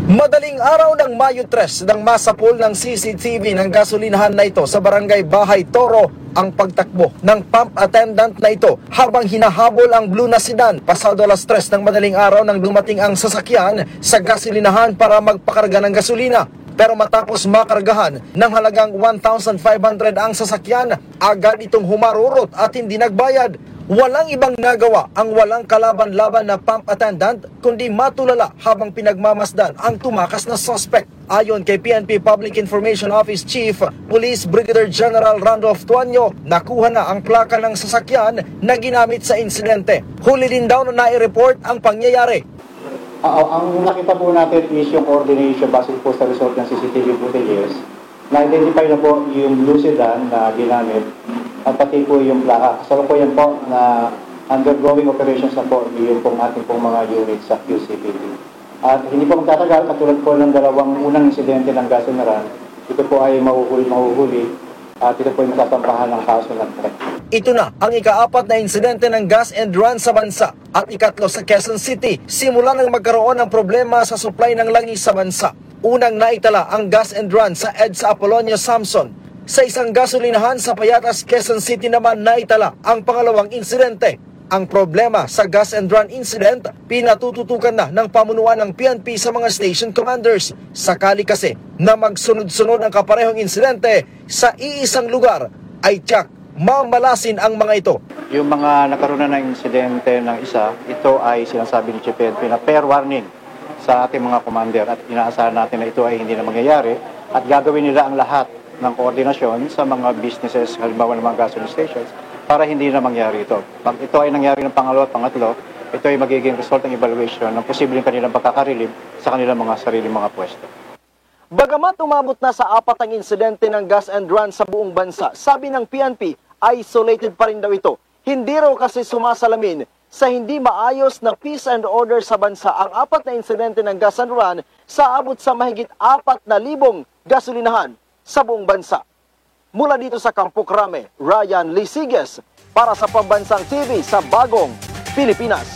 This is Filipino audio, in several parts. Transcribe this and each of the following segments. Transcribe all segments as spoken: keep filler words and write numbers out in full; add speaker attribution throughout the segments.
Speaker 1: Madaling araw ng Mayo tres nang masapul ng C C T V ng gasolinahan na ito sa barangay Bahay Toro ang pagtakbo ng pump attendant na ito habang hinahabol ang blue na sedan. Pasado alas tres ng madaling araw nang dumating ang sasakyan sa gasolinahan para magpakarga ng gasolina. Pero matapos makargahan ng halagang one thousand five hundred ang sasakyan, agad itong humarurot at hindi nagbayad. Walang ibang nagawa ang walang kalaban-laban na pump attendant kundi matulala habang pinagmamasdan ang tumakas na suspect. Ayon kay P N P Public Information Office Chief Police Brigadier General Randolph Tuanyo, nakuha na ang plaka ng sasakyan na ginamit sa insidente. Huli din daw na nai-report ang pangyayari.
Speaker 2: Uh, ang nakita po natin is yung coordination base po sa result ng C C T V footages. Na-identify na po yung blue sedan na ginamit at pati po yung plaka. Kasama po yan po na undergoing operations na po yung pong ating pong mga units sa Q C P D. At hindi po magtatagal, katulad po ng dalawang unang insidente ng gasolinahan, ito po ay mahuhuli, mahuhuli at ito po yung masasampahan ng kaso ng threat.
Speaker 1: Ito na ang ikaapat na insidente ng gas and run sa bansa at ikatlo sa Quezon City simula nang magkaroon ng problema sa supply ng langis sa bansa. Unang naitala ang gas and run sa EDSA Apolonio Samson. Sa isang gasolinahan sa Payatas, Quezon City naman naitala ang pangalawang insidente. Ang problema sa gas and run incident, pinatututukan na ng pamunuan ng P N P sa mga station commanders. Sakali kasi na magsunod-sunod ang kaparehong insidente sa iisang lugar, ay tiyak mamalasin ang mga ito.
Speaker 2: Yung mga nakaroon na ng insidente ng isa, ito ay sinasabi ni Chief P N P na fair warning sa ating mga commander at inaasahan natin na ito ay hindi na mangyayari at gagawin nila ang lahat ng koordinasyon sa mga businesses, halimbawa ng mga gasoline stations, para hindi na mangyari ito. Pag ito ay nangyari ng pangalawa at pangatlo, ito ay magiging result ng evaluation ng posibleng kanilang pagkakarilib sa kanilang mga sariling mga pwesto.
Speaker 1: Bagamat umabot na sa apat ang insidente ng gas and run sa buong bansa, sabi ng P N P, isolated pa rin daw ito. Hindi raw kasi sumasalamin sa hindi maayos na peace and order sa bansa ang apat na insidente ng gas and run sa abot sa mahigit apat na libong gasolinahan sa buong bansa. Mula dito sa Campo Crame, Ryan Lisiges para sa Pambansang T V sa Bagong Pilipinas.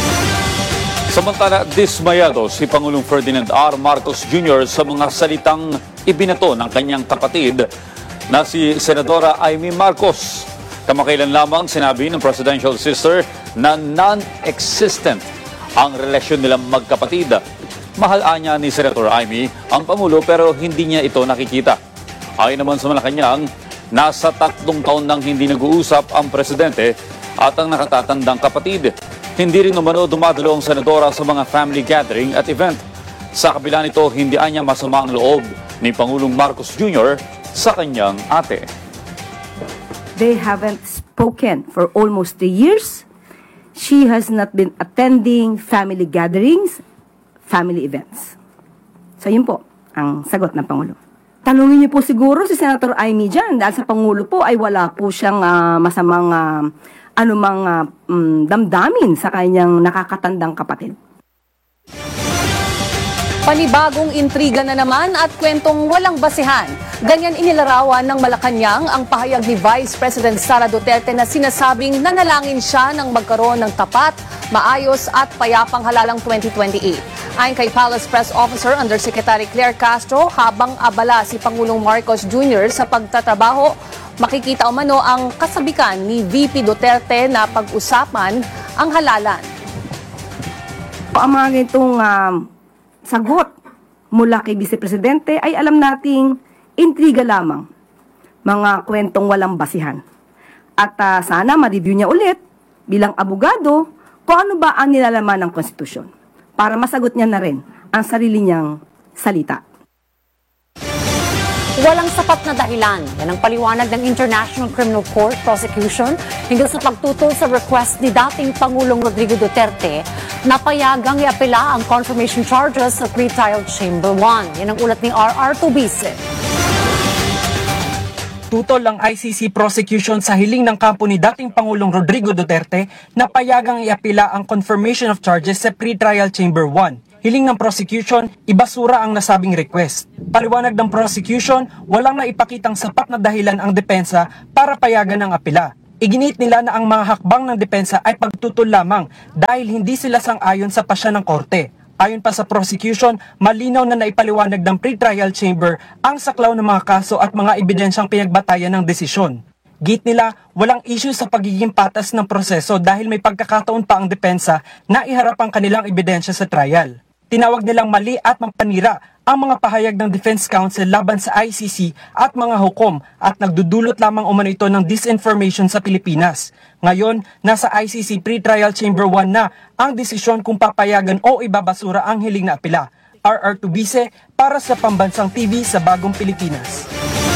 Speaker 3: Samantala, dismayado si Pangulong Ferdinand R. Marcos Junior sa mga salitang ibinato ng kanyang kapatid na si Senadora Amy Marcos. Kamakailan lamang sinabi ng presidential sister na non-existent ang relasyon nilang magkapatid. Mahal anya ni Senator Amy ang Pangulo pero hindi niya ito nakikita. Ayon naman sa Malacanang, nasa tatlong taon nang hindi nag-uusap ang presidente at ang nakatatandang kapatid. Hindi rin umano dumadalo ang senadora sa mga family gathering at event. Sa kabila nito, hindi anya masama ang loob ni Pangulong Marcos Junior sa kanyang ate.
Speaker 4: They haven't spoken for almost three years. She has not been attending family gatherings, family events. So yun po ang sagot ng Pangulo. Tanungin niyo po siguro si Senator Amy dyan dahil sa Pangulo po ay wala po siyang uh, masamang uh, anumang uh, um, damdamin sa kanyang nakakatandang kapatid.
Speaker 5: Panibagong intriga na naman at kwentong walang basihan. Ganyan inilarawan ng Malacanang ang pahayag ni Vice President Sara Duterte na sinasabing nanalangin siya ng magkaroon ng tapat, maayos at payapang halalang twenty twenty-eight. Ayon kay Palace Press Officer Undersecretary Claire Castro, habang abala si Pangulong Marcos Junior sa pagtatrabaho, makikita umano ang kasabikan ni V P Duterte na pag-usapan ang halalan.
Speaker 4: Ang mga itong uh, sagot mula kay Vice Presidente ay alam nating intriga lamang, mga kwentong walang basihan. At uh, sana ma-review niya ulit bilang abogado kung ano ba ang nilalaman ng konstitusyon para masagot niya na rin ang sarili niyang salita.
Speaker 5: Walang sapat na dahilan. Yan ang paliwanag ng International Criminal Court prosecution hinggil sa pagtutol sa request ni dating Pangulong Rodrigo Duterte na payagang iapela ang confirmation charges sa Pre-Trial Chamber one. Yan ang ulat ni R R Tubise.
Speaker 6: Tutol ang I C C prosecution sa hiling ng kampo ni dating Pangulong Rodrigo Duterte na payagang iapela ang confirmation of charges sa Pre-Trial Chamber one. Hiling ng prosecution, ibasura ang nasabing request. Paliwanag ng prosecution, walang naipakitang sapat na dahilan ang depensa para payagan ang apela. Iginit nila na ang mga hakbang ng depensa ay pagtutol lamang dahil hindi sila sang-ayon sa pasya ng korte. Ayon pa sa prosecution, malinaw na naipaliwanag ng pretrial chamber ang saklaw ng mga kaso at mga ebidensyang pinagbatayan ng desisyon. Git nila, walang issue sa pagiging patas ng proseso dahil may pagkakataon pa ang depensa na iharap ang kanilang ebidensya sa trial. Tinawag nilang mali at mampanira ang mga pahayag ng Defense Counsel laban sa I C C at mga hukom at nagdudulot lamang umano ito ng disinformation sa Pilipinas. Ngayon, nasa I C C Pre-Trial Chamber one na ang desisyon kung papayagan o ibabasura ang hiling na apela. R R Tubise para sa Pambansang T V sa Bagong Pilipinas.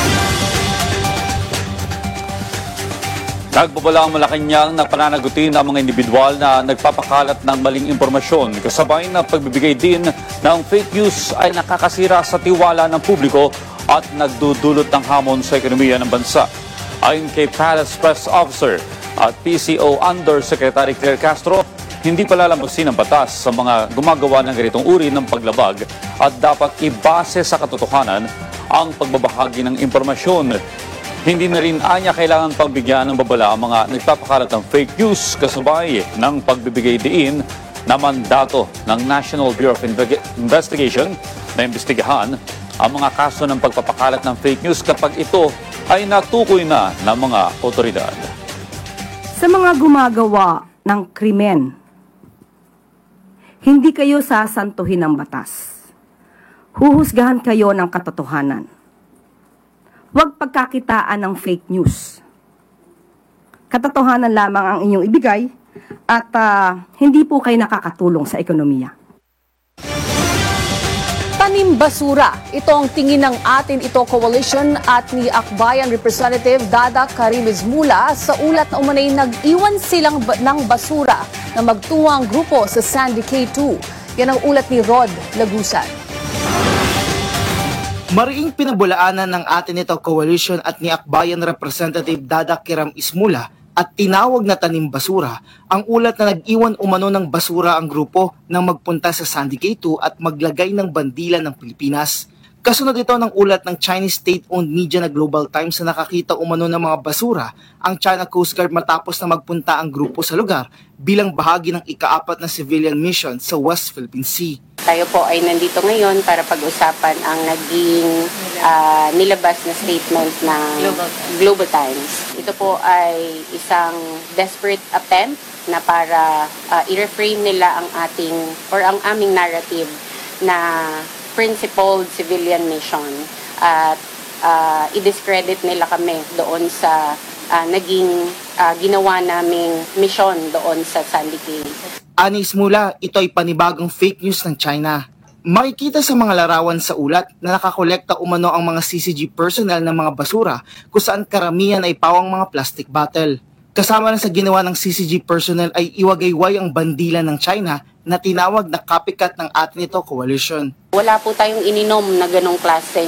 Speaker 3: Nagbabala ang Malacanang na pananagutin ang mga individual na nagpapakalat ng maling impormasyon. Kasabay na pagbibigay din ng fake news ay nakakasira sa tiwala ng publiko at nagdudulot ng hamon sa ekonomiya ng bansa. Ayon kay Palace Press Officer at P C O Undersecretary Claire Castro, hindi palalampasin ang batas sa mga gumagawa ng ganitong uri ng paglabag at dapat ibase sa katotohanan ang pagbabahagi ng impormasyon. Hindi na rin anya kailangan pagbigyan ng babala ang mga nagpapakalat ng fake news kasabay ng pagbibigay diin na mandato ng National Bureau of Investigation na imbestigahan ang mga kaso ng pagpapakalat ng fake news kapag ito ay natukoy na ng mga otoridad.
Speaker 4: Sa mga gumagawa ng krimen, hindi kayo sasantuhin ng batas. Huhusgahan kayo ng katotohanan. Huwag pagkakitaan ng fake news. Katotohanan lamang ang inyong ibigay at uh, hindi po kayo nakakatulong sa ekonomiya.
Speaker 5: Tanim basura. Ito ang tingin ng Atin Ito Coalition at ni Akbayan Representative Dada Karim Ismula sa ulat na umanay nag-iwan silang ba- ng basura na magtuwang grupo sa Sandy K two. Yan ang ulat ni Rod Lagusan.
Speaker 7: Mariing pinabulaanan ng Atin Ito Coalition at ni Akbayan Representative Dada Kiram Ismula at tinawag na tanim basura ang ulat na nag-iwan umano ng basura ang grupo nang magpunta sa Sandy K two at maglagay ng bandila ng Pilipinas. Kasunod ito ng ulat ng Chinese state-owned media na Global Times na nakakita umano ng mga basura ang China Coast Guard matapos na magpunta ang grupo sa lugar bilang bahagi ng ikaapat na civilian mission sa West Philippine Sea.
Speaker 8: Tayo po ay nandito ngayon para pag-usapan ang naging uh, nilabas na statement ng Global. Global Times. Ito po ay isang desperate attempt na para uh, i-reframe nila ang ating or ang aming narrative na principled civilian mission at uh, i-discredit nila kami doon sa uh, naging uh, ginawa naming mission doon sa Sandy K.
Speaker 7: Anis mula, ito ay panibagong fake news ng China. Makikita sa mga larawan sa ulat na nakakolekta umano ang mga C C G personnel ng mga basura kung saan karamihan ay pawang mga plastic bottle. Kasama na sa ginawa ng C C G personnel ay iwagayway ang bandila ng China na tinawag na copycat ng Atin Ito Coalition.
Speaker 8: Wala po tayong ininom na ganong klaseng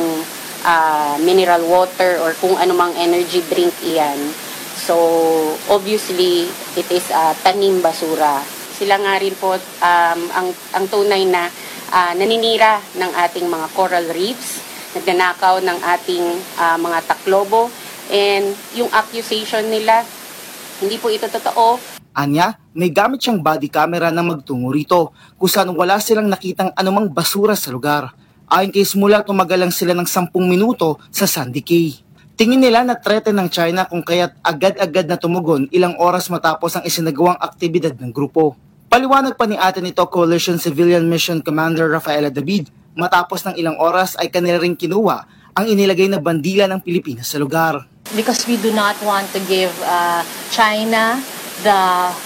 Speaker 8: uh, mineral water or kung anumang energy drink iyan. So, obviously, it is uh, tanim basura. Sila nga rin po um, ang, ang tunay na uh, naninira ng ating mga coral reefs, nagnanakaw ng ating uh, mga taklobo, and yung accusation nila, hindi po ito totoo.
Speaker 7: Anya, may gamit siyang body camera na magtungo rito, kung saan wala silang nakitang anumang basura sa lugar. Ayon kay Smula, tumagal lang sila ng sampung minuto sa Sandy Cay. Tingin nila na threat ng China kung kaya't agad-agad na tumugon ilang oras matapos ang isinagawang aktibidad ng grupo. Paliwanag pa ni Atin Ito Coalition Civilian Mission Commander Rafaela David, matapos ng ilang oras ay kanila rin kinuha ang inilagay na bandila ng Pilipinas sa lugar.
Speaker 9: Because we do not want to give uh, China the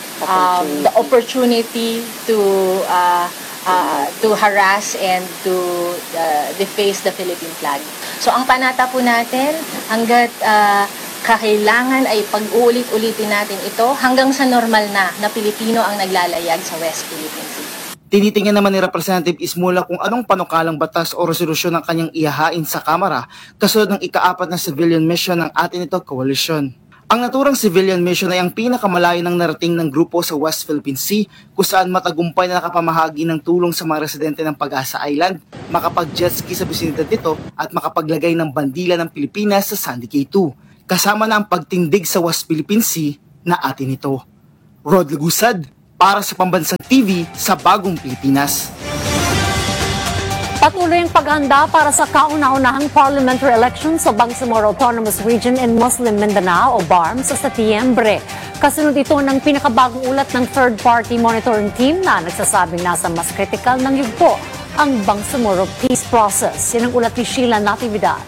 Speaker 9: um, the opportunity to uh, uh, to harass and to uh, deface the Philippine flag. So ang panata po natin, hanggat uh, kakailangan ay pag-uulit-ulitin natin ito hanggang sa normal na na Pilipino ang naglalayag sa West Philippine Sea.
Speaker 7: Tinitingnan naman ni Representative Ismula kung anong panukalang batas o resolusyon ang kanyang ihahain sa Kamara kasunod ng ikaapat na civilian mission ng Atin Ito Coalition. Ang naturang civilian mission ay ang pinakamalayo ng narating ng grupo sa West Philippine Sea kung saan matagumpay na nakapamahagi ng tulong sa mga residente ng Pag-asa Island, makapag-jet ski sa bisinidad nito at makapaglagay ng bandila ng Pilipinas sa Sandy K two, kasama na ang pagtindig sa West Philippine Sea na Atin Ito. Rod Lagusad, para sa Pambansang T V sa Bagong Pilipinas.
Speaker 5: Patuloy ang paghahanda para sa kauna-unahang parliamentary election sa Bangsamoro Autonomous Region in Muslim Mindanao o B A R M sa Setyembre. Kasunod ito ng pinakabagong ulat ng third-party monitoring team na nagsasabing nasa mas kritikal ng yugto ang Bangsamoro peace process. Yan ang ulat ni Sheila Natividad.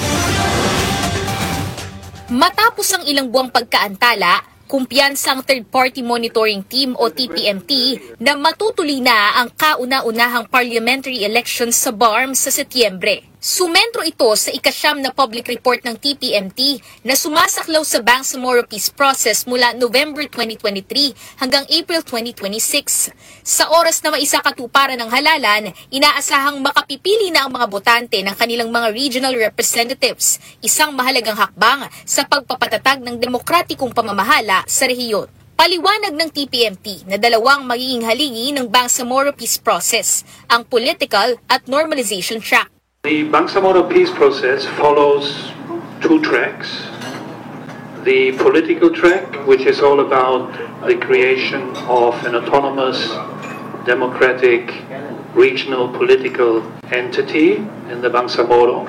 Speaker 10: Matapos ang ilang buwang pagkaantala, kumpiyansa ang third-party monitoring team o T P M T na matutuloy na ang kauna-unahang parliamentary elections sa B A R M sa Setyembre. Sumentro ito sa ikasyam na public report ng T P M T na sumasaklaw sa Bangsamoro peace process mula November twenty twenty-three hanggang April twenty twenty-six. Sa oras na maisakatuparan ng halalan, inaasahang makapipili na ang mga botante ng kanilang mga regional representatives, isang mahalagang hakbang sa pagpapatatag ng demokratikong pamamahala sa rehiyon. Paliwanag ng T P M T na dalawang magiging haligi ng Bangsamoro peace process, ang political at normalization track.
Speaker 11: The Bangsamoro peace process follows two tracks. The political track, which is all about the creation of an autonomous, democratic, regional political entity in the Bangsamoro,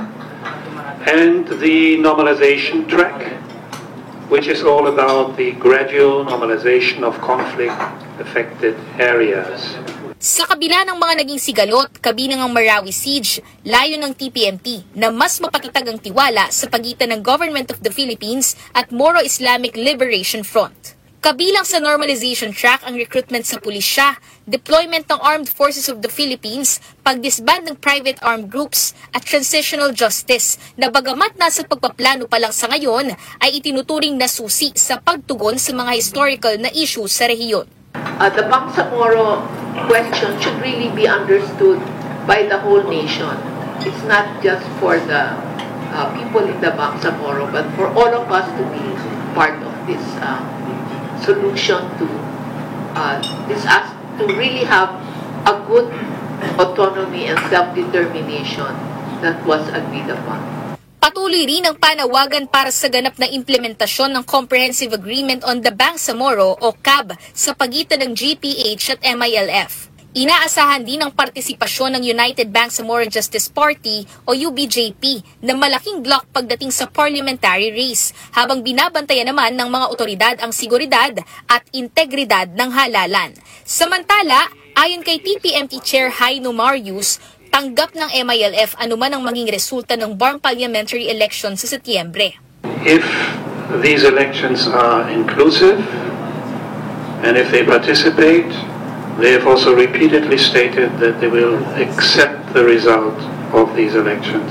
Speaker 11: and the normalization track, which is all about the gradual normalization of conflict-affected areas.
Speaker 10: Sa kabila ng mga naging sigalot, kabilang ang Marawi Siege, layo ng T P M T na mas mapatatag ang tiwala sa pagitan ng Government of the Philippines at Moro Islamic Liberation Front. Kabilang sa normalization track ang recruitment sa pulisya, deployment ng Armed Forces of the Philippines, pagdisband ng private armed groups at transitional justice na bagamat nasa pagpaplano pa lang sa ngayon ay itinuturing na susi sa pagtugon sa mga historical na issues sa rehiyon.
Speaker 12: Uh, the Bangsamoro question should really be understood by the whole nation. It's not just for the uh, people in the Bangsamoro, but for all of us to be part of this uh, solution to uh, this as to really have a good autonomy and self-determination that was agreed upon.
Speaker 10: Patuloy rin ang panawagan para sa ganap na implementasyon ng Comprehensive Agreement on the Bangsamoro o C A B sa pagitan ng G P H at M I L F. Inaasahan din ang partisipasyon ng United Bangsamoro Justice Party o U B J P na malaking block pagdating sa parliamentary race, habang binabantayan naman ng mga otoridad ang seguridad at integridad ng halalan. Samantala, ayon kay T P M T Chair Haino Marius, tanggap ng M I L F anuman ang maging resulta ng B A R M parliamentary election sa Setyembre.
Speaker 11: If these elections are inclusive and if they participate, they have also repeatedly stated that they will accept the result of these elections.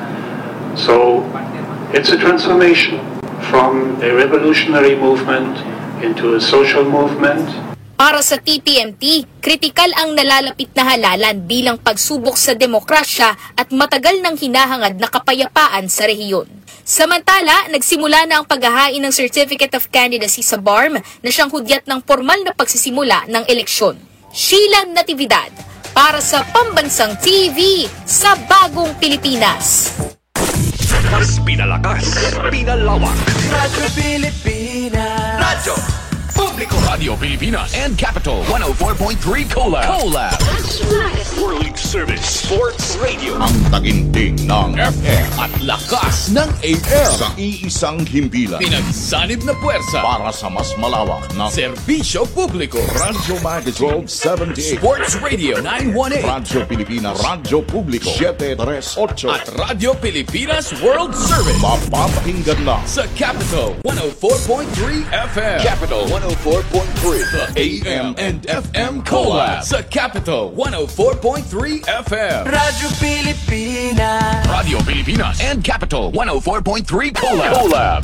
Speaker 11: So it's a transformation from a revolutionary movement into a social movement.
Speaker 10: Para sa T P M T, kritikal ang nalalapit na halalan bilang pagsubok sa demokrasya at matagal nang hinahangad na kapayapaan sa rehiyon. Samantala, nagsimula na ang paghahain ng Certificate of Candidacy sa B A R M na siyang hudyat ng formal na pagsisimula ng eleksyon. Sheila Natividad, para sa Pambansang T V sa Bagong Pilipinas.
Speaker 13: Mas pinalakas, pinalawak. Radyo Pilipinas. Radyo Publiko. Radio Pilipinas and Capital one oh four point three Collab. Collab. World Service Sports Radio. Ang taginting ng F M at lakas ng A M. Sa iisang himpilan. Pinagsanib na puwersa para sa mas malawak na serbisyo publiko. Radyo Magazine seventy-eight. Sports Radio nine eighteen. Radyo Pilipinas. Radyo Publiko seven thirty-eight. At Radyo Pilipinas World Service. Mapapakinggan lang sa Capital one oh four point three F M. Capital one oh four point three. The A M and F M Collab sa Capital one oh four point three F M. Radyo Pilipinas. Radio Pilipinas and Capital one oh four point three Collab. Collab.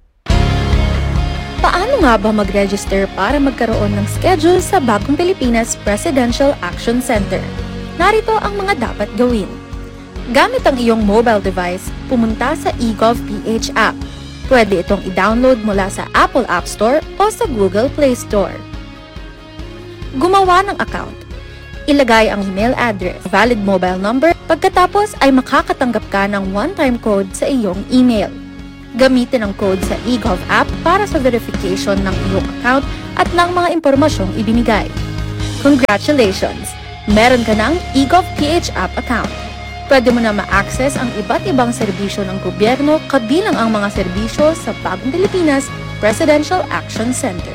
Speaker 14: Paano nga ba mag-register para magkaroon ng schedule sa Bagong Pilipinas Presidential Action Center? Narito ang mga dapat gawin. Gamit ang iyong mobile device, pumunta sa eGovPH app. Pwede itong i-download mula sa Apple App Store o sa Google Play Store. Gumawa ng account. Ilagay ang email address, valid mobile number, pagkatapos ay makakatanggap ka ng one-time code sa iyong email. Gamitin ang code sa eGov app para sa verification ng iyong account at ng mga impormasyong ibinigay. Congratulations! Meron ka ng eGovPH app account. Pwede mo na ma-access ang iba't ibang serbisyo ng gobyerno kabilang ang mga serbisyo sa Bagong Pilipinas Presidential Action Center.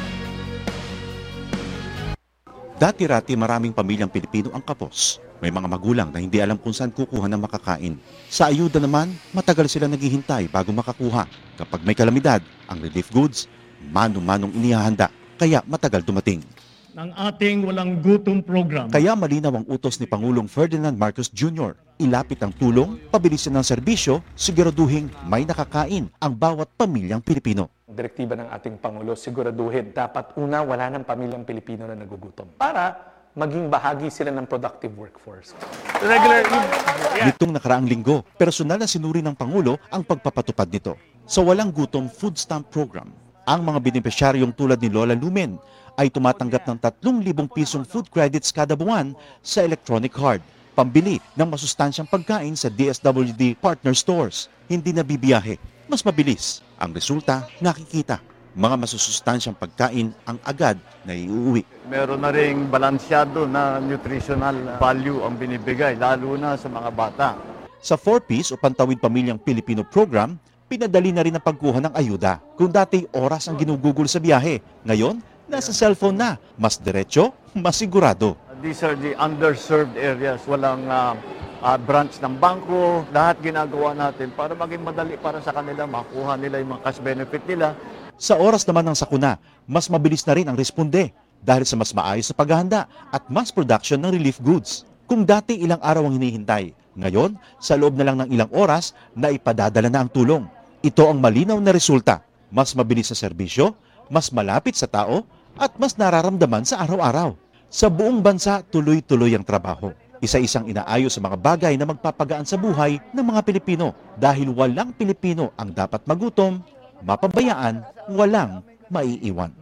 Speaker 15: Dati-rati maraming pamilyang Pilipino ang kapos. May mga magulang na hindi alam kung saan kukuha ng makakain. Sa ayuda naman, matagal sila naghihintay bago makakuha. Kapag may kalamidad, ang relief goods, mano-manong inihahanda, kaya matagal dumating.
Speaker 16: Ng ating walang gutom program.
Speaker 15: Kaya malinaw ang utos ni Pangulong Ferdinand Marcos Junior Ilapit ang tulong, pabilisin ng serbisyo, siguraduhin may nakakain ang bawat pamilyang Pilipino.
Speaker 17: Direktiba ng ating Pangulo, siguraduhin dapat una wala ng pamilyang Pilipino na nagugutom para maging bahagi sila ng productive workforce.
Speaker 15: Regular yeah. Nitong nakaraang linggo, personal na sinuri ng Pangulo ang pagpapatupad nito. Sa Walang Gutom Food Stamp Program, ang mga benepisyaryong tulad ni Lola Lumen ay tumatanggap ng tatlong libong pisong food credits kada buwan sa electronic card, pambili ng masustansyang pagkain sa D S W D partner stores. Hindi na bibiyahe, mas mabilis. Ang resulta, nakikita. Mga masusustansyang pagkain ang agad na iuwi.
Speaker 16: Meron na ring balansyado na nutritional value ang binibigay, lalo na sa mga bata.
Speaker 15: Sa four Ps o Pantawid Pamilyang Pilipino program, pinadali na rin ang pagkuha ng ayuda. Kung dati oras ang ginugugol sa biyahe, ngayon, nasa cellphone na. Mas diretso, mas sigurado.
Speaker 16: These are the underserved areas. Walang uh, uh, branch ng bangko. Lahat ginagawa natin para maging madali para sa kanila, makuha nila yung mga cash benefit nila.
Speaker 15: Sa oras naman ng sakuna, mas mabilis na rin ang responde dahil sa mas maayos na paghahanda at mass production ng relief goods. Kung dati ilang araw ang hinihintay, ngayon, sa loob na lang ng ilang oras, na ipadadala na ang tulong. Ito ang malinaw na resulta. Mas mabilis sa serbisyo, mas malapit sa tao, at mas nararamdaman sa araw-araw. Sa buong bansa, tuloy-tuloy ang trabaho. Isa-isang inaayos sa mga bagay na magpapagaan sa buhay ng mga Pilipino dahil walang Pilipino ang dapat magutom, mapabayaan, walang maiiwan.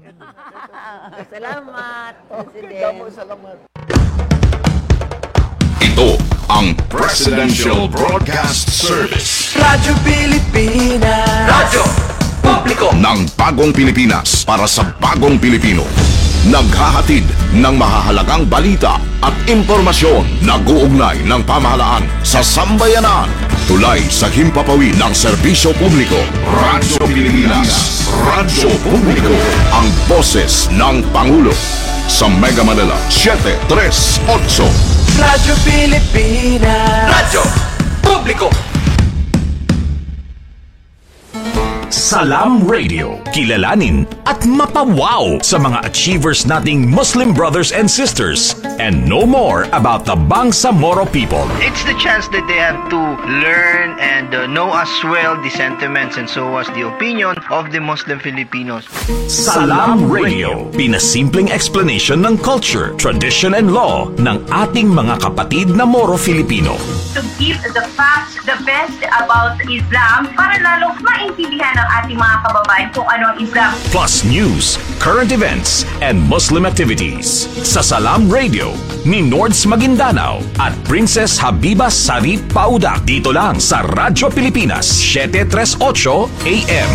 Speaker 18: Salamat, President.
Speaker 16: Salamat.
Speaker 13: Ito ang Presidential Broadcast Service.
Speaker 19: Radyo Pilipinas. Radyo Publiko
Speaker 13: ng Bagong Pilipinas para sa Bagong Pilipino. Naghahatid ng mahahalagang balita at impormasyon na guugnay ng pamahalaan sa sambayanan. Tulay sa himpapawid ng serbisyo publiko. Radyo Pilipinas. Radyo Publiko. Ang boses ng Pangulo. Sa Mega Manila, seven three eight.
Speaker 19: Radyo Pilipinas. Radyo Publiko.
Speaker 13: Salam Radio. Kilalanin at mapawaw sa mga achievers nating Muslim brothers and sisters and know more about the Bangsamoro people.
Speaker 20: It's the chance that they have to learn and uh, know as well the sentiments and so as the opinion of the Muslim Filipinos.
Speaker 13: Salam Radio. Pinasimpleng explanation ng culture, tradition and law ng ating mga kapatid na Moro Filipino.
Speaker 21: To give the facts, the best about Islam para lalo maintindihan ng ating mga kababayan kung ano ang Islam.
Speaker 13: Plus news, current events, and Muslim activities. Sa Salam Radio ni Nords Maguindanao at Princess Habiba Sari Paudak. Dito lang sa Radyo Pilipinas, seven thirty-eight A M.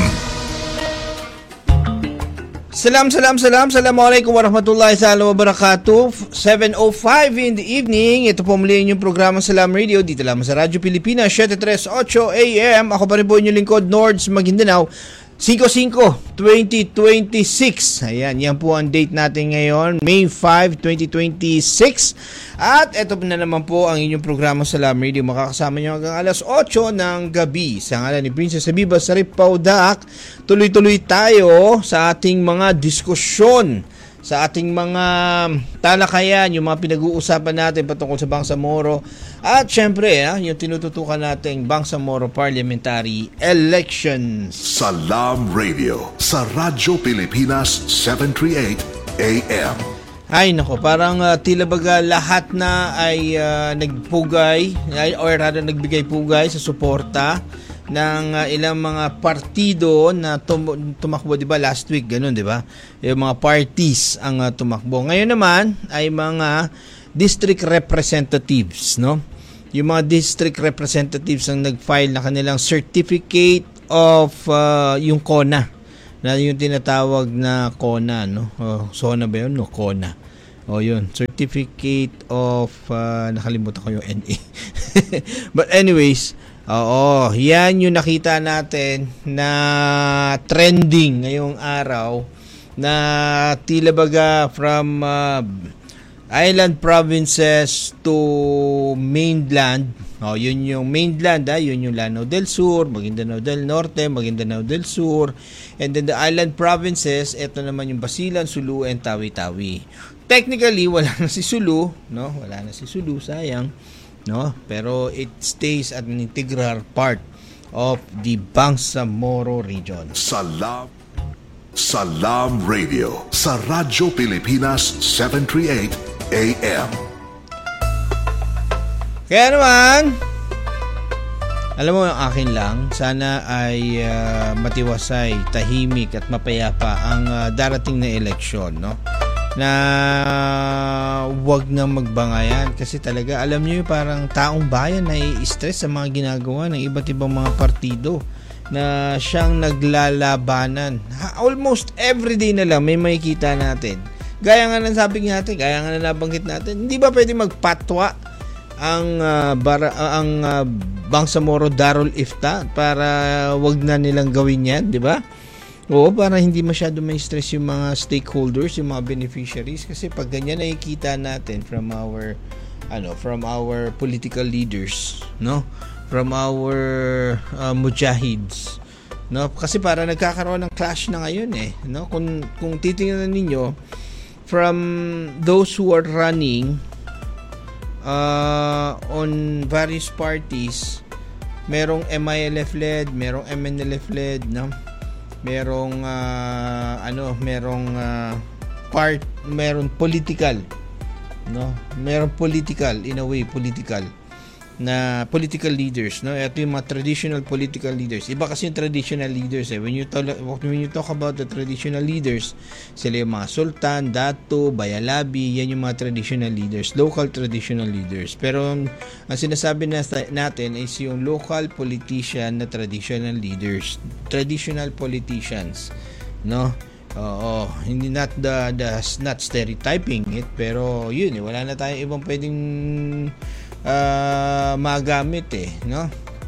Speaker 22: Salam, salam, salam. Assalamualaikum warahmatullahi wabarakatuh. seven oh five in the evening. Ito po muli yung programa Salam Radio. Dito lamang sa Radyo Pilipinas, seven thirty-eight A M. Ako pa rin po inyong lingkod, Nords Maguindanao. five five twenty twenty-six. Ayan, yan po ang date natin ngayon, May fifth, twenty twenty-six. At ito na naman po ang inyong programa Salam Radio. Makakasama nyo hanggang alas eight ng gabi. Sa ngalan ni Princess Habiba Sari Paudak, tuloy-tuloy tayo sa ating mga diskusyon, sa ating mga talakayan, yung mga pinag-uusapan natin patungkol sa Bangsamoro. At syempre, ah, yung tinututukan nating Bangsamoro Parliamentary Elections.
Speaker 13: Salam Radio sa Radyo Pilipinas, seven thirty-eight A M.
Speaker 22: Ay nako, parang uh, tila baga lahat na ay uh, nagpugay ay, or rather nagbigay pugay sa suporta ng uh, ilang mga partido na tum- tumakbo, 'di ba, last week, ganun, 'di ba? Yung mga parties ang uh, tumakbo. Ngayon naman ay mga district representatives, no? Yung mga district representatives ang nag-file na kanilang certificate of uh, yung CONA, na yung tinatawag na CONA, no? Oh, SONA ba yun? No, CONA. O yun, certificate of uh, nakalimutan ko yung N A. But anyways, oo, yan yung nakita natin na trending ngayong araw na tila baga from uh, island provinces to mainland. Oh, yun yung mainland, ah, yun yung Lanao del Sur, Maguindanao del Norte, Maguindanao del Sur, and then the island provinces, ito naman yung Basilan, Sulu, and Tawi-Tawi. Technically, wala na si Sulu, no? Wala na si Sulu, sayang, no? Pero it stays at an integral part of the Bangsamoro region.
Speaker 2: Salam Salam Radio sa Radyo Pilipinas seven thirty-eight A M.
Speaker 22: Kaya naman, alam mo yung akin lang, sana ay uh, matiwasay, tahimik at mapayapa ang uh, darating na eleksyon, no? Na wag na magbangayan kasi talaga alam niyo yung parang taong bayan na i-stress sa mga ginagawa ng iba't ibang mga partido na siyang naglalabanan. Ha, almost everyday na lang may makikita natin. Gaya nga ng sabi natin, gaya nga na nabanggit natin, hindi ba pwede magpatwa ang uh, bara, uh, ang uh, Bangsamoro Darul Ifta para wag na nilang gawin yan, di ba? Oo, para hindi masyado may stress yung mga stakeholders, yung mga beneficiaries, kasi pag ganyan nakikita natin from our ano, from our political leaders, no? From our uh, mujahids, no? Kasi para nagkakaroon ng clash na ngayon eh, no? Kung kung titingnan ninyo from those who are running uh, on various parties, merong M I L F-led, merong M N L F-led, no? Merong uh, ano, merong uh, part, merong political, no? Merong political, in a way, political na political leaders, no? Ito yung mga traditional political leaders. Iba kasi yung traditional leaders eh. When you talk, when you talk about the traditional leaders, sila yung mga sultan, dato, bayalabi, yan yung mga traditional leaders, local traditional leaders. Pero ang sinasabi natin is yung local politician na traditional leaders, traditional politicians, no? Oo, hindi not the, the not stereotyping it, pero yun eh, wala na tayong ibang pwedeng uh, magamit eh, no?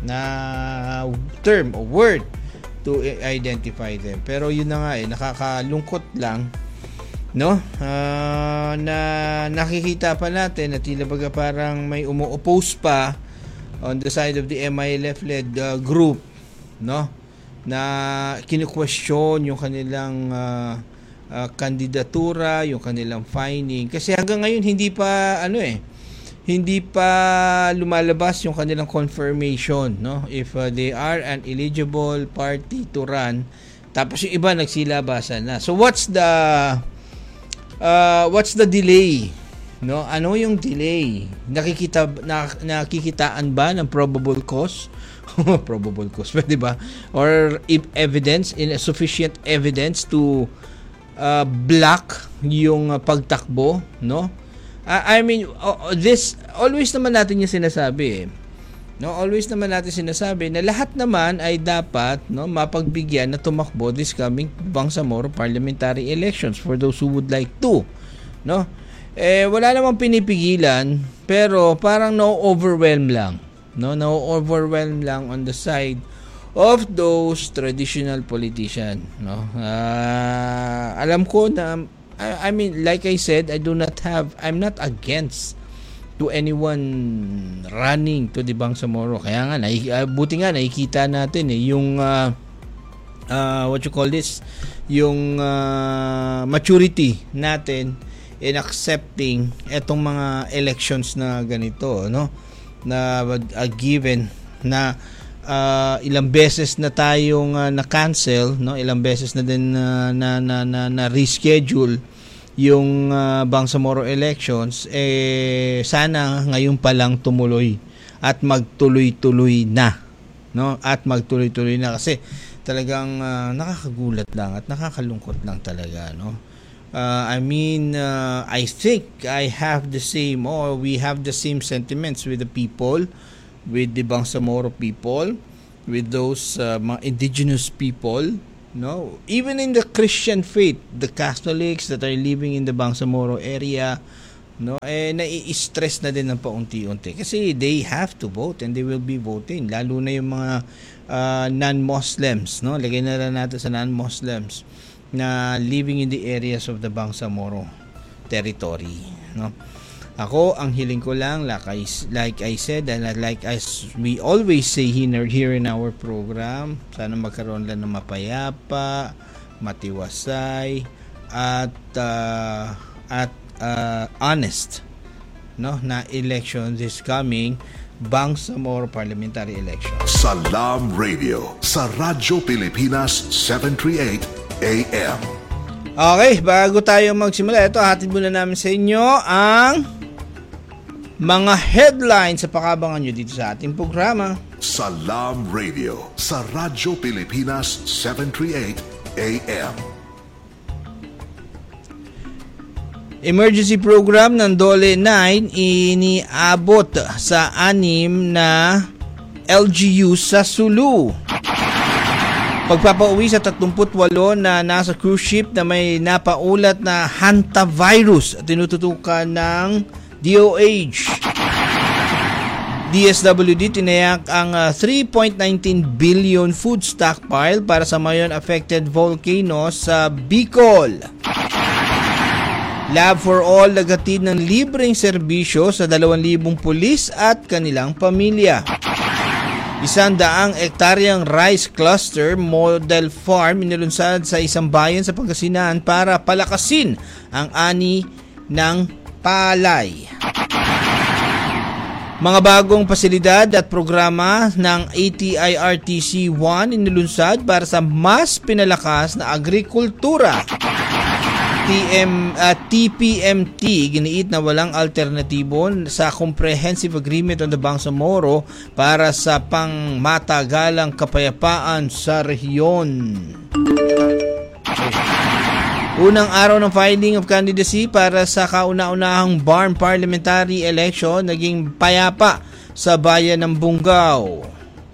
Speaker 22: Na term or word to identify them. Pero yun na nga eh, nakakalungkot lang, no? Uh, na nakikita pa natin na tila baga parang may umu-oppose pa on the side of the M I L F-led uh, group, no? Na kinu-question yung kanilang uh, uh, kandidatura, yung kanilang finding. Kasi hanggang ngayon hindi pa ano eh, hindi pa lumalabas yung kanilang confirmation, no? If uh, they are an eligible party to run, tapos yung iba nagsilabasan na. So what's the uh, what's the delay? No? Ano yung delay? Nakikita na, nakikitaan ba ng probable cause? Probable cause, pwede ba? Or if evidence, in sufficient evidence to uh, block yung uh, pagtakbo, no? Uh, I mean, uh, this, always naman natin yung sinasabi eh. No, always naman natin sinasabi na lahat naman ay dapat, no, mapagbigyan na tumakbo this coming Bangsamoro parliamentary elections for those who would like to, no? Eh, wala namang pinipigilan, pero parang no-overwhelm lang. No, no-overwhelm lang on the side of those traditional politicians, no. Uh, alam ko na, I, I mean, like I said, I do not have, I'm not against to anyone running to the Bangsamoro. Kaya nga, naik, uh, buti nga nakikita natin eh, yung uh, uh, what you call this, yung uh, maturity natin in accepting etong mga elections na ganito, no? Na uh, given na uh, ilang beses na tayong uh, na-cancel, no? Ilang beses na din uh, na na na, na reschedule yung uh, Bangsamoro elections, eh sana ngayon pa lang tumuloy at magtuloy-tuloy na, no? At magtuloy-tuloy na kasi talagang uh, nakakagulat lang at nakakalungkot lang talaga, no? Uh, I mean, uh, I think I have the same, or we have the same sentiments with the people, with the Bangsamoro people, with those uh, mga indigenous people, no? Even in the Christian faith, the Catholics that are living in the Bangsamoro area, no, eh nai-stress na din ng paunti-unti kasi they have to vote and they will be voting, lalo na yung mga uh, non-Muslims, no, lagay na lang natin sa non-Muslims na living in the areas of the Bangsamoro territory, no. Ako, ang hiling ko lang, like I, like I said, and like as we always say here, here in our program, sana magkaroon lang ng mapayapa, matiwasay, at uh, at uh, honest, no, na election this coming Bangsamoro parliamentary election.
Speaker 2: Salam Radio sa Radyo Pilipinas seven thirty-eight A M.
Speaker 22: Okay, bago tayo magsimula, ito hatid muna namin sa inyo ang mga headlines sa pakabangan nyo dito sa ating programa.
Speaker 2: Salam Radio sa Radyo Pilipinas seven thirty-eight A M.
Speaker 22: Emergency program ng Dole nine iniabot sa anim na L G U sa Sulu. Pagpapauwi sa thirty-eight na nasa cruise ship na may napaulat na hantavirus at tinututukan ng D O H. D S W D tinayak ang uh, three point one nine billion food stockpile para sa mayon affected volcano sa Bicol. Lab for All nagatid ng libreng serbisyo sa dalawang libong pulis at kanilang pamilya. Isang daang ektaryang rice cluster model farm inilunsad sa isang bayan sa Pangasinan para palakasin ang ani ng palay. Mga bagong pasilidad at programa ng A T I R T C one inilunsad para sa mas pinalakas na agrikultura. T M, uh, T P M T giniit na walang alternatibo sa Comprehensive Agreement on the Bangsamoro para sa pangmatagalang kapayapaan sa rehiyon. Unang araw ng filing of candidacy para sa kauna-unahang B A R M parliamentary election naging payapa sa bayan ng Bungaw.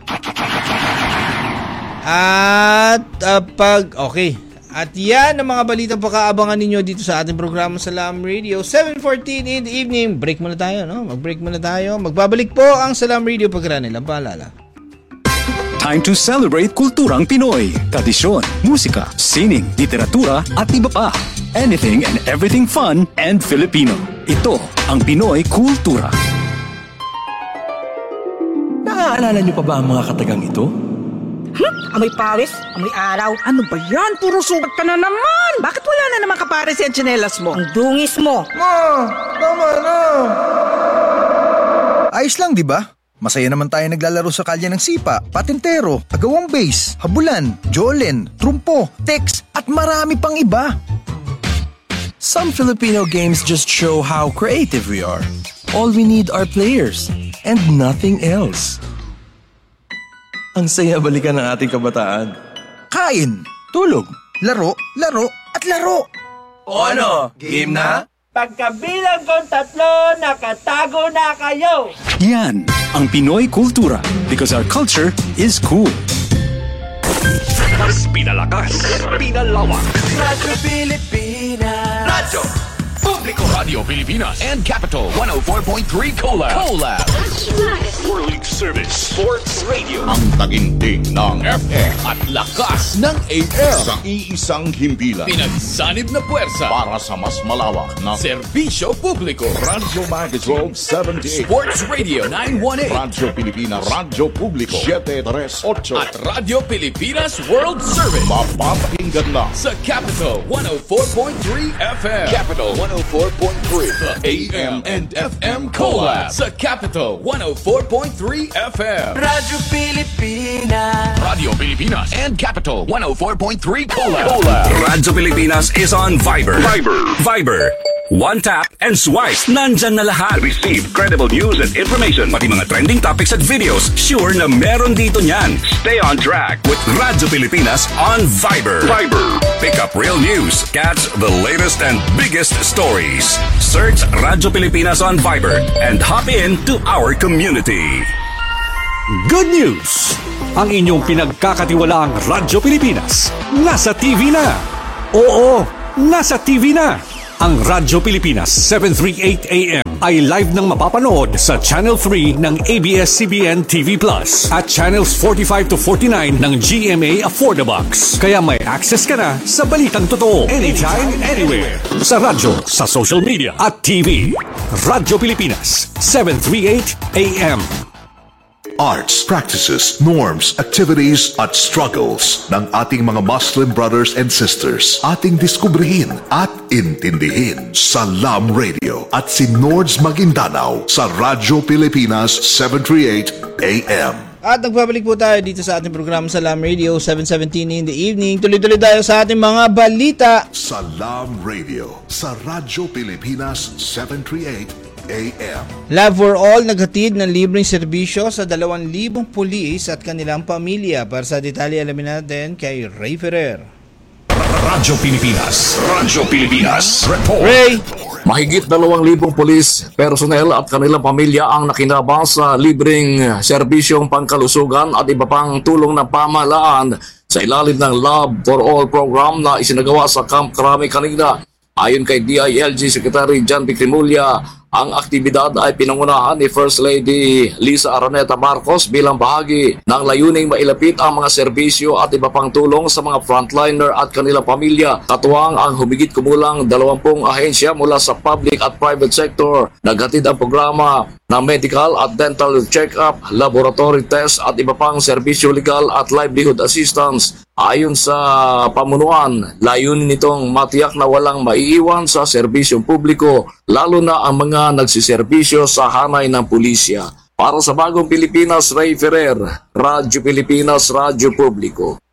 Speaker 22: At uh, pag okay, at yan ang mga balitang pakaabangan ninyo dito sa ating programa Salam Radio seven fourteen in the evening. Break muna tayo, no? Mag-break muna tayo. Magbabalik po ang Salam Radio pagkara nilang paalala.
Speaker 1: Time to celebrate kulturang Pinoy. Tradisyon, musika, sining, literatura at iba pa. Anything and everything fun and Filipino. Ito ang Pinoy Kultura.
Speaker 18: Naaalala niyo pa ba ang mga katagang ito?
Speaker 23: Hmm? Amoy pares? Amoy araw? Ano ba yan? Puro sugat ka na naman! Bakit wala na naman kapares yan tsinelas mo? Ang dungis mo!
Speaker 24: Ma! Tama na! Ayos lang, di ba? Masaya naman tayo naglalaro sa kalye ng sipa, patintero, agawang base, habulan, jolen, trumpo, text, at marami pang iba.
Speaker 18: Some Filipino games just show how creative we are. All we need are players and nothing else. Ang saya balikan ng ating kabataan.
Speaker 24: Kain, tulog, laro, laro, at laro.
Speaker 18: O ano? Game na?
Speaker 23: Pagkabilang kong tatlo, nakatago na kayo!
Speaker 1: Yan ang Pinoy Kultura because our culture is cool.
Speaker 13: Mas pinalakas, pinalawak.
Speaker 19: Radyo Pilipinas.
Speaker 13: Radyo Publiko. Radio Pilipinas and Capital one oh four point three Collab. Collab. World Service Sports Radio.
Speaker 2: Ang taginting ng F M
Speaker 13: at lakas ng A M.
Speaker 2: Sa iisang himpilan.
Speaker 13: Pinagsanib na puwersa
Speaker 2: para sa mas malawak na
Speaker 13: serbisyo publiko.
Speaker 2: Radyo Magazine seventy-eight.
Speaker 13: Sports Radio nine one eight.
Speaker 2: Radyo Pilipinas. Radyo Publiko seven thirty-eight.
Speaker 13: At Radio Pilipinas World Service.
Speaker 2: Mapapakinggan lang
Speaker 13: sa Capital one oh four point three F M. Capital one oh four point three. The A M and F M Collab sa Capital one oh four point three F M.
Speaker 19: Radyo Pilipinas.
Speaker 13: Radio Pilipinas and Capital one oh four point three Collab. Collab.
Speaker 1: Radyo Pilipinas is on Viber. Viber. Viber. One tap and swipe. Nandyan na lahat. Receive credible news and information. Pati mga trending topics at videos. Sure na meron dito niyan. Stay on track with Radyo Pilipinas on Viber. Viber. Pick up real news. Catch the latest and biggest stories. Search Radyo Pilipinas on Viber and hop in to our community.
Speaker 25: Good news! Ang inyong pinagkakatiwalaang Radyo Pilipinas nasa T V na. Oo, nasa T V na. Ang Radyo Pilipinas seven thirty-eight A M ay live nang mapapanood sa Channel three ng A B S C B N T V Plus at Channels forty-five to forty-nine ng G M A Affordabox. Kaya may access ka na sa balitang totoo anytime, anywhere. Sa radyo, sa social media at T V. Radyo Pilipinas seven thirty-eight A M.
Speaker 2: Arts, practices, norms, activities at struggles ng ating mga Muslim brothers and sisters. Ating diskubrihin at intindihin sa Salam Radio at si Nords Maguindanao sa Radyo Pilipinas seven thirty-eight A M.
Speaker 22: At nagbabalik po tayo dito sa ating programa Salam Radio seven seventeen in the evening. Tuloy-tuloy tayo sa ating mga balita.
Speaker 2: Salam Radio sa Radyo Pilipinas seven thirty-eight A M.
Speaker 22: Love for All naghatid ng libreng serbisyo sa dalawang libong pulis at kanilang pamilya. Para sa detalye, alamin natin kay Ray Ferrer.
Speaker 13: Radyo Pilipinas. Radyo Pilipinas. Report.
Speaker 22: Ray!
Speaker 3: Mahigit dalawang libong pulis, personnel at kanilang pamilya ang nakinabang sa libreng serbisyong pangkalusugan at iba pang tulong ng pamahalaan sa ilalim ng Love for All program na isinagawa sa Camp Crame kanina. Ayon kay D I L G Secretary John Vicrimulya, ang aktibidad ay pinangunahan ni First Lady Lisa Araneta Marcos bilang bahagi ng layuning mailapit ang mga serbisyo at iba pang tulong sa mga frontliner at kanilang pamilya. Katuwang ang humigit kumulang dalawampung ahensya mula sa public at private sector. Naghatid ang programa ng medical at dental check-up, laboratory test at iba pang serbisyo legal at livelihood assistance. Ayon sa pamunuan, layunin nitong matiyak na walang maiiwan sa serbisyong publiko, lalo na ang mga nagsiserbisyo sa hanay ng pulisya. Para sa Bagong Pilipinas, Ray Ferrer, Radyo Pilipinas, Radyo Publiko.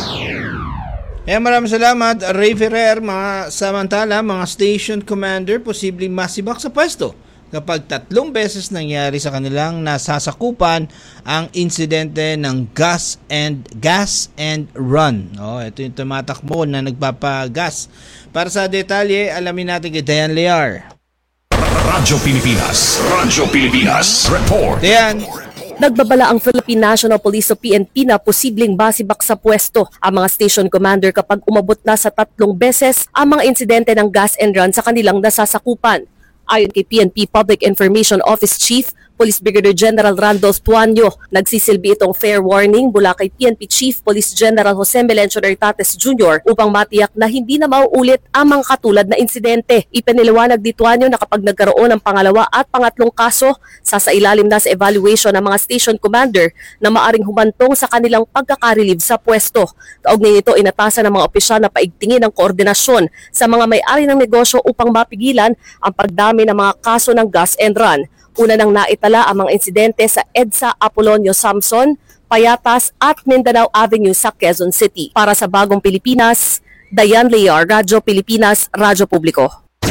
Speaker 22: Eh, maraming salamat, Ray Ferrer. Mga samantala, mga station commander posibleng masibak sa pwesto kapag tatlong beses nangyari sa kanilang nasasakupan ang insidente ng gas and gas and run. Oh, ito yung tumatakbo na nagpapagas. Para sa detalye, alamin natin kay Dayan Lear.
Speaker 13: Radyo Pilipinas. Radyo Pilipinas. Report.
Speaker 22: Dayan.
Speaker 4: Nagbabala ang Philippine National Police o P N P na posibleng basibak sa pwesto ang mga station commander kapag umabot na sa tatlong beses ang mga insidente ng gas and run sa kanilang nasasakupan. Ayon kay P N P Public Information Office Chief Police Brigadier General Randolph Tuanyo, nagsisilbi itong fair warning mula kay P N P Chief Police General Jose Melencio Nartates Junior upang matiyak na hindi na mauulit ang mga katulad na insidente. Ipiniliwanag ni Tuanyo na kapag nagkaroon ng pangalawa at pangatlong kaso, sasailalim na sa evaluation ng mga station commander na maaring humantong sa kanilang pagkakarelieve sa pwesto. Kaugnay nito, inatasan ng mga opisyal na paigtingin ang koordinasyon sa mga may-ari ng negosyo upang mapigilan ang pagdami ng mga kaso ng gas and run. Una nang naitala ang mga insidente sa EDSA Apolonio Samson, Payatas at Mindanao Avenue sa Quezon City. Para sa Bagong Pilipinas, Dayan Lear, Radyo Pilipinas, Radyo Publiko.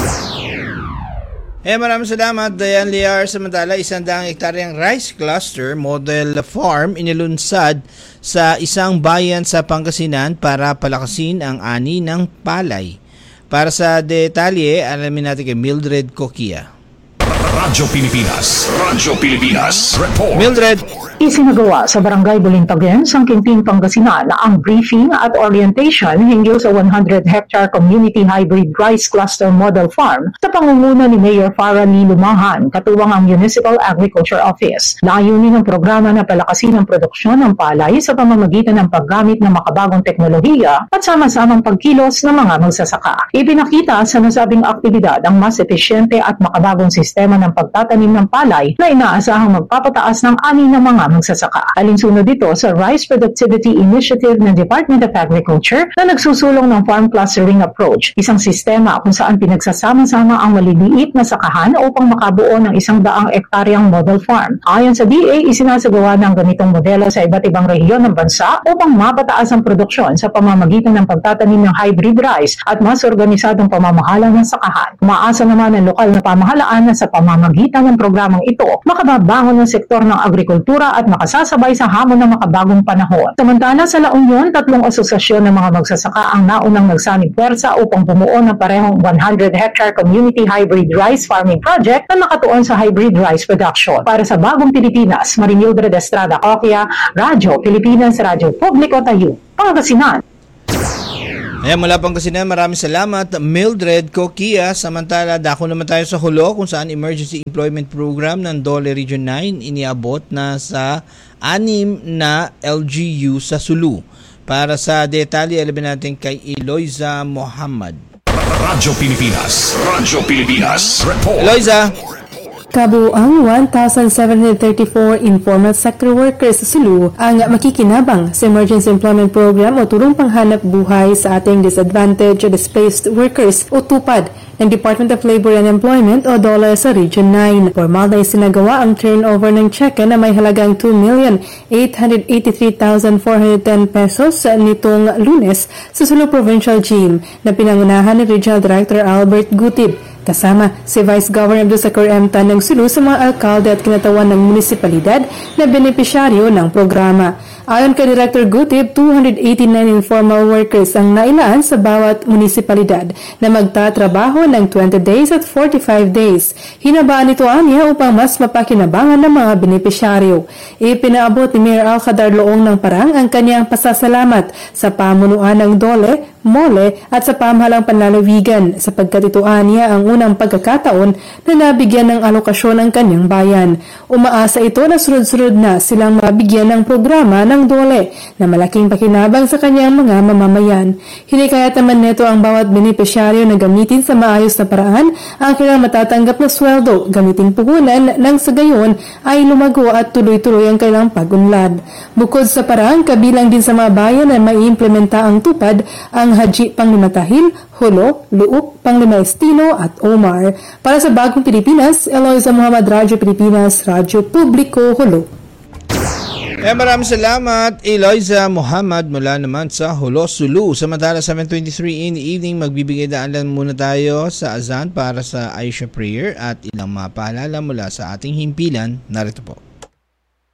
Speaker 22: Eh, maraming salamat, Dayan Lear. Samantala, isang daang hektaryang rice cluster model farm inilunsad sa isang bayan sa Pangasinan para palakasin ang ani ng palay. Para sa detalye, alamin natin kay Mildred Coquia.
Speaker 13: Radyo Pilipinas. Radyo Pilipinas. Report.
Speaker 22: Mildred.
Speaker 6: Isinagawa sa Barangay Bulintagen, Sangkinting, Pangasinan ang briefing at orientation hinggil sa one hundred hectare community hybrid rice cluster model farm sa pangunguna ni Mayor Farah Lee Lumahan, katuwang ang Municipal Agriculture Office. Layunin ng programa na palakasin ang produksyon ng palay sa pamamagitan ng paggamit ng makabagong teknolohiya at sama-samang pagkilos ng mga magsasaka. Ipinakita sa nasabing aktibidad ang mas epesyente at makabagong sistema ng pagtatanim ng palay na inaasahang magpapataas ng ani ng mga magsasaka. Alinsunod dito sa Rice Productivity Initiative ng Department of Agriculture na nagsusulong ng farm clustering approach, isang sistema kung saan pinagsasama-sama ang maliliit na sakahan upang makabuo ng isang daang ektaryang model farm. Ayon sa D A, isinasagawa ng ganitong modelo sa iba't ibang rehiyon ng bansa upang mapataas ang produksyon sa pamamagitan ng pagtatanim ng hybrid rice at mas organisadong pamamahala ng sakahan. Umaasa naman ang lokal na pamahalaan na sa pamamagitan ng programang ito, makababangon ng sektor ng agrikultura at makasasabay sa hamon ng makabagong panahon. Samantala sa La Union, tatlong asosasyon ng mga magsasaka ang naunang nagsanib puwersa upang bumuo ng parehong one hundred hectare community hybrid rice farming project na nakatuon sa hybrid rice production. Para sa Bagong Pilipinas, Marimildred Estrada Coquia, Radyo Pilipinas, Radyo Publiko, Tayo, Pangasinan.
Speaker 22: Ayan, mula Pangasinan, maraming salamat Mildred Coquia. Samantala, dako naman tayo sa Hulo kung saan Emergency Employment Program ng Dole Region nine iniabot na sa anim na L G U sa Sulu. Para sa detalye, alamin natin kay Eloisa Muhammad.
Speaker 13: Radyo Pilipinas. Radyo Pilipinas. Report.
Speaker 22: Eloisa.
Speaker 5: Kabuuang one thousand seven hundred thirty-four informal sector workers sa Sulu ang makikinabang sa Emergency Employment Program o tulong panghanap buhay sa ating disadvantaged or displaced workers o tupad ng Department of Labor and Employment o DOLE sa Region nine. Formal na isinagawa ang turnover ng cheque na may halagang two million eight hundred eighty-three thousand four hundred ten pesos nitong Lunes sa Sulu Provincial Gym na pinangunahan ni Regional Director Albert Gutib. Kasama si Vice Governor Abdulsakur M. Tan ng Sulu sa mga alkalde at kinatawan ng munisipalidad na benepisyaryo ng programa. Ayon kay Director Gutib, two hundred eighty-nine informal workers ang nailaan sa bawat munisipalidad na magtatrabaho ng twenty days at forty-five days. Hinabaan ito aniya upang mas mapakinabangan ng mga benepisyaryo. Ipinaabot ni Mayor Alcadar Loong ng Parang ang kanyang pasasalamat sa pamunuan ng DOLE, MOLE at sa pamahalang panlalawigan sapagkat ito aniya ang unang pagkakataon na nabigyan ng alokasyon ang kanyang bayan. Umaasa ito na sunod-sunod na silang mabigyan ng programa ng DOLE na malaking pakinabang sa kanyang mga mamamayan. Hinikayat naman nito ang bawat benepisyaryo na gamitin sa maayos na paraan ang kanilang matatanggap na sweldo, gamitin puhunan nang sa gayon ay lumago at tuloy-tuloy ang kanilang pag-unlad. Bukod sa paraan, kabilang din sa mga bayan na maiimplementa ang tupad ang Haji Panglimatahil, Hulo, Luup, Panglima Estino at Omar. Para sa Bagong Pilipinas, Eloisa Muhammad, Radyo Pilipinas, Radyo Publiko, Hulo.
Speaker 22: Eh, maraming salamat Eloisa Muhammad mula naman sa Hulo, Sulu. Samantala seven twenty-three in the evening, magbibigay daan muna tayo sa azan para sa Aisha Prayer at ilang mapaalala mula sa ating himpilan. Narito po.